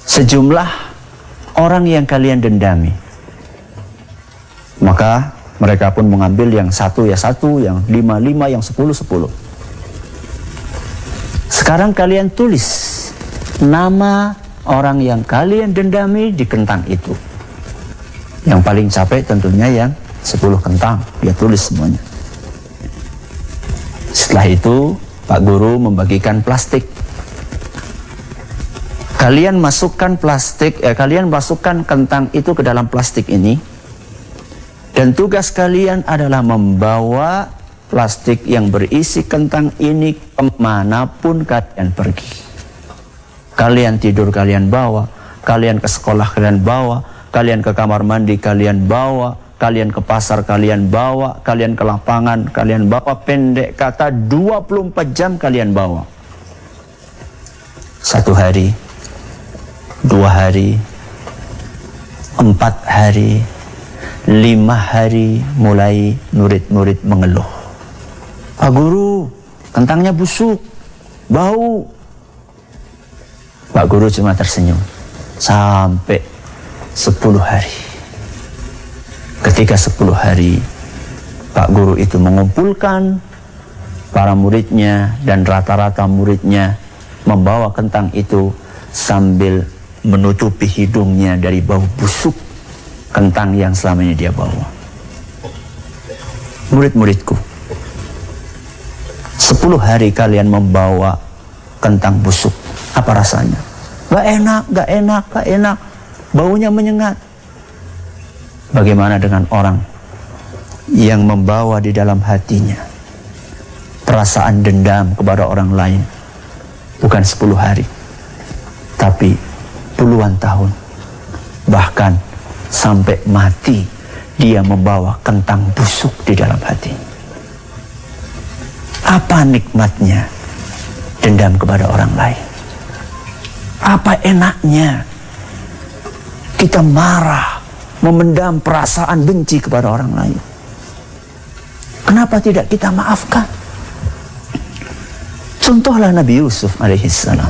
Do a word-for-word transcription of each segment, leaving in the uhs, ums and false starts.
sejumlah orang yang kalian dendami. Maka mereka pun mengambil yang satu ya satu, yang lima lima, yang sepuluh sepuluh. Sekarang kalian tulis nama orang yang kalian dendami di kentang itu. Yang paling capek tentunya yang sepuluh kentang, dia tulis semuanya. Setelah itu Pak Guru membagikan plastik. Kalian masukkan plastik, eh, kalian masukkan kentang itu ke dalam plastik ini, dan tugas kalian adalah membawa plastik yang berisi kentang ini kemanapun kalian pergi. Kalian tidur kalian bawa, kalian ke sekolah kalian bawa, kalian ke kamar mandi kalian bawa, kalian ke pasar kalian bawa, kalian ke lapangan kalian bawa, pendek kata dua puluh empat jam kalian bawa. Satu hari, dua hari, empat hari, lima hari, mulai murid-murid mengeluh. Pak Guru, kentangnya busuk, bau. Pak Guru cuma tersenyum. Sampai sepuluh hari. Ketika sepuluh hari, Pak Guru itu mengumpulkan para muridnya, dan rata-rata muridnya membawa kentang itu sambil menutupi hidungnya dari bau busuk kentang yang selama ini dia bawa. Murid-muridku, sepuluh hari kalian membawa kentang busuk, apa rasanya? Gak enak, gak enak, gak enak, baunya menyengat. Bagaimana dengan orang yang membawa di dalam hatinya perasaan dendam kepada orang lain, bukan sepuluh hari, tapi puluhan tahun, bahkan sampai mati dia membawa kentang busuk di dalam hati. Apa nikmatnya dendam kepada orang lain? Apa enaknya kita marah, memendam perasaan benci kepada orang lain? Kenapa tidak kita maafkan? Contohlah Nabi Yusuf alaihissalam.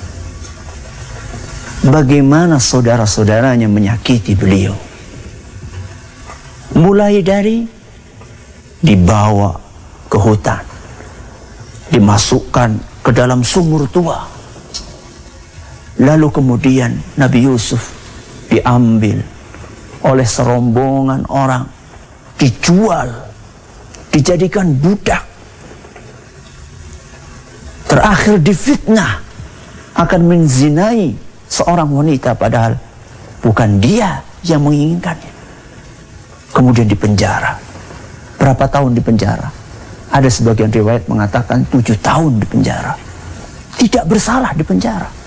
Bagaimana saudara-saudaranya menyakiti beliau. Mulai dari dibawa ke hutan, dimasukkan ke dalam sumur tua. Lalu kemudian Nabi Yusuf diambil oleh serombongan orang, dijual, dijadikan budak. Terakhir difitnah akan menzinai seorang wanita, padahal bukan dia yang menginginkannya. Kemudian dipenjara. Berapa tahun dipenjara? Ada sebagian riwayat mengatakan tujuh tahun dipenjara. Tidak bersalah dipenjara.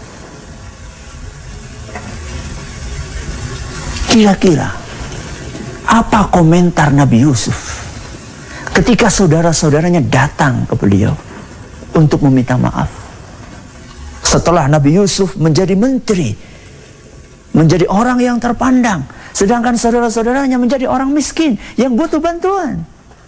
Kira-kira apa komentar Nabi Yusuf ketika saudara-saudaranya datang ke beliau untuk meminta maaf? Setelah Nabi Yusuf menjadi menteri, menjadi orang yang terpandang, sedangkan saudara-saudaranya menjadi orang miskin yang butuh bantuan.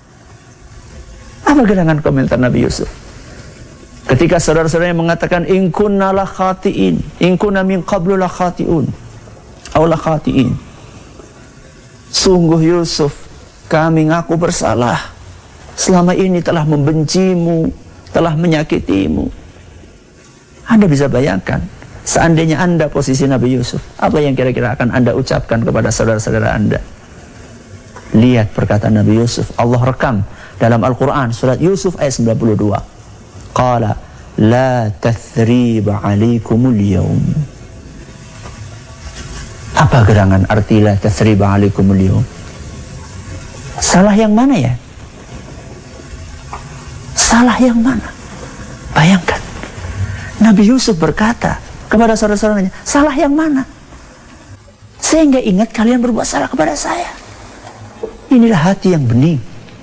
Apa gerangan komentar Nabi Yusuf ketika saudara-saudaranya mengatakan in kunna la khati'in, in kunna min qablu la khati'un aw la khati'in? Sungguh Yusuf, kami ngaku bersalah, selama ini telah membencimu, telah menyakitimu. Anda bisa bayangkan, seandainya Anda posisi Nabi Yusuf, apa yang kira-kira akan Anda ucapkan kepada saudara-saudara Anda? Lihat perkataan Nabi Yusuf, Allah rekam dalam Al-Quran, surat Yusuf ayat sembilan puluh dua. Qala, la tathriba alaikumul yawm. Apa gerangan arti la tathriba alaikumul yawm? Salah yang mana ya? Salah yang mana? Bayangkan, Nabi Yusuf berkata kepada saudara-saudaranya, salah yang mana? Sehingga ingat kalian berbuat salah kepada saya. Inilah hati yang bening.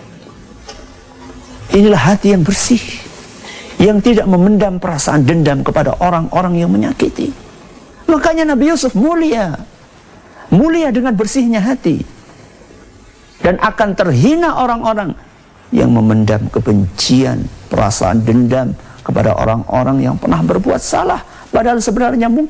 Inilah hati yang bersih, yang tidak memendam perasaan dendam kepada orang-orang yang menyakiti. Makanya Nabi Yusuf mulia. Mulia dengan bersihnya hati. Dan akan terhina orang-orang yang memendam kebencian, perasaan dendam kepada orang-orang yang pernah berbuat salah, padahal sebenarnya mungkin